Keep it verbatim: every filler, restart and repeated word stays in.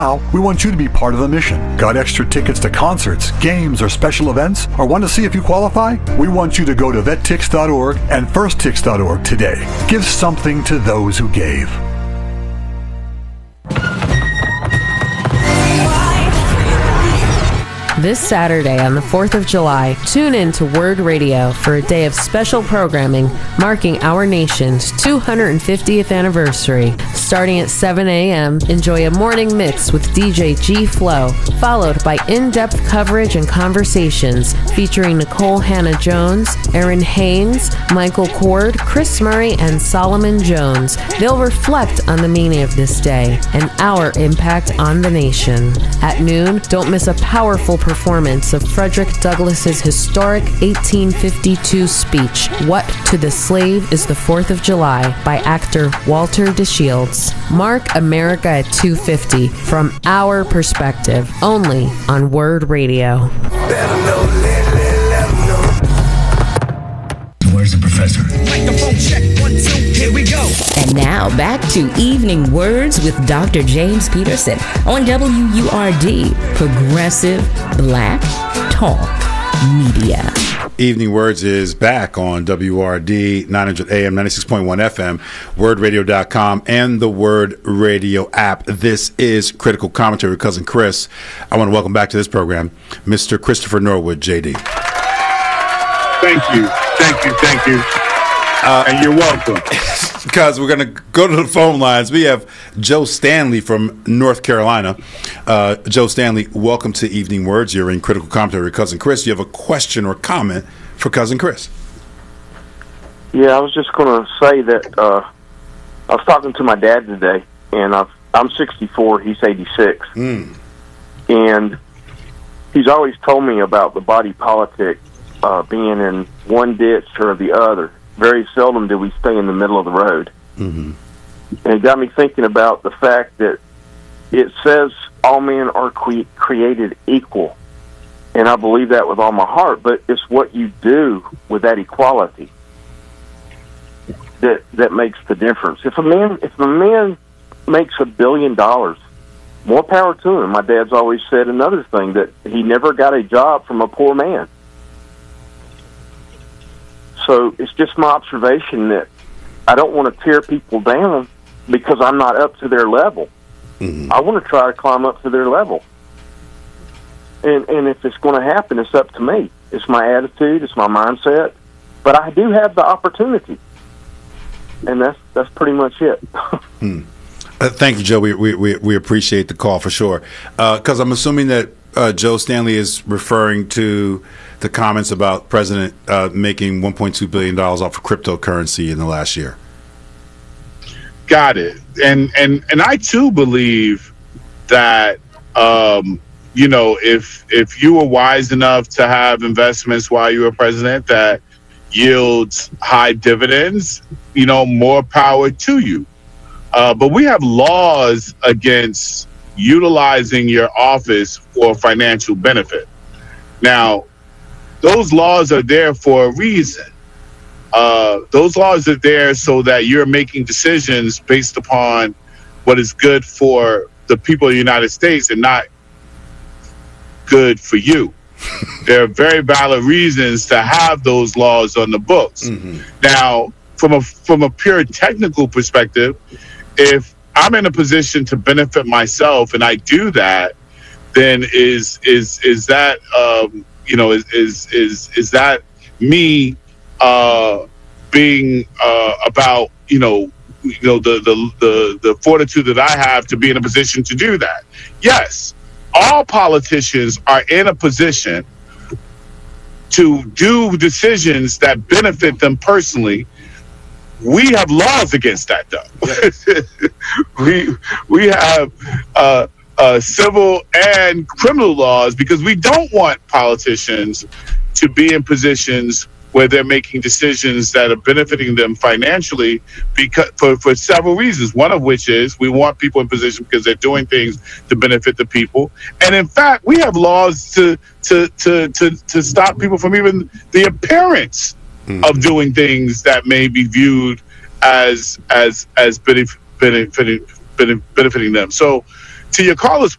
We want you to be part of the mission. Got extra tickets to concerts, games, or special events? Or want to see if you qualify? We want you to go to vet tix dot org and first tix dot org today. Give something to those who gave. This Saturday on the fourth of July, tune in to Word Radio for a day of special programming marking our nation's two hundred fiftieth anniversary. Starting at seven a.m., enjoy a morning mix with D J G Flow, followed by in-depth coverage and conversations featuring Nicole Hannah-Jones, Aaron Haynes, Michael Cord, Chris Murray, and Solomon Jones. They'll reflect on the meaning of this day and our impact on the nation. At noon, don't miss a powerful performance of Frederick Douglass's historic eighteen fifty-two speech, What to the Slave is the fourth of July, by actor Walter DeShields. Mark America at two fifty from our perspective, only on Word Radio. Where's the professor? Microphone check, one, two, here we go. And now back to Evening Words with Doctor James Peterson on W U R D, Progressive Black Talk Media. Evening Words is back on W R D nine hundred A M, ninety-six point one F M, word radio dot com, and the Word Radio app. This is Critical Commentary with Cousin Chris. I want to welcome back to this program Mister Christopher Norwood, J D. Thank you, thank you, thank you. Uh, and you're welcome. Because we're going to go to the phone lines. We have Joe Stanley from North Carolina. Uh, Joe Stanley, welcome to Evening Words. You're in Critical Commentary with Cousin Chris. You have a question or comment for Cousin Chris? Yeah, I was just going to say that uh, I was talking to my dad today, and I've, I'm sixty-four, he's eighty-six. Mm. And he's always told me about the body politic uh, being in one ditch or the other. Very seldom do we stay in the middle of the road. Mm-hmm. And it got me thinking about the fact that it says all men are cre- created equal. And I believe that with all my heart, but it's what you do with that equality that that makes the difference. If a man if a man makes a billion dollars, more power to him. My dad's always said another thing, that he never got a job from a poor man. So it's just my observation that I don't want to tear people down because I'm not up to their level. Mm-hmm. I want to try to climb up to their level. And and if it's going to happen, it's up to me. It's my attitude, it's my mindset. But I do have the opportunity. And that's that's pretty much it. hmm. uh, thank you, Joe. We, we we appreciate the call for sure. Because uh, I'm assuming that uh, Joe Stanley is referring to the comments about President uh, making one point two billion dollars off of cryptocurrency in the last year. Got it. And and and I too believe that um, you know, if if you were wise enough to have investments while you were president that yields high dividends, you know, more power to you. Uh, but we have laws against utilizing your office for financial benefit. Now, those laws are there for a reason. Uh, those laws are there so that you're making decisions based upon what is good for the people of the United States and not good for you. There are very valid reasons to have those laws on the books. Mm-hmm. Now, from a from a pure technical perspective, if I'm in a position to benefit myself and I do that, then is is is that um, you know is is is is that me uh, being uh, about you know you know the, the the the fortitude that I have to be in a position to do that? Yes, all politicians are in a position to do decisions that benefit them personally. We have laws against that, though. Yes. we we have uh, uh, civil and criminal laws because we don't want politicians to be in positions where they're making decisions that are benefiting them financially because for, for several reasons. One of which is we want people in position because they're doing things to benefit the people. And in fact, we have laws to to to to, to stop people from even the appearance mm. of doing things that may be viewed as as as benef- benefiting benefiting them. So, to your caller's